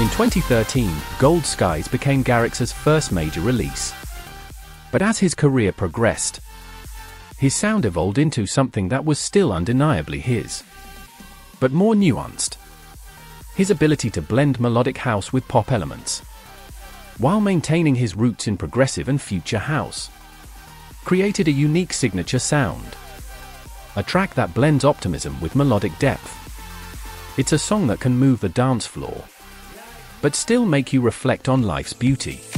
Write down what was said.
In 2013, Gold Skies became Garrix's first major release. But as his career progressed, his sound evolved into something that was still undeniably his, but more nuanced. His ability to blend melodic house with pop elements, while maintaining his roots in progressive and future house, created a unique signature sound. A track that blends optimism with melodic depth. It's a song that can move the dance floor, but still make you reflect on life's beauty.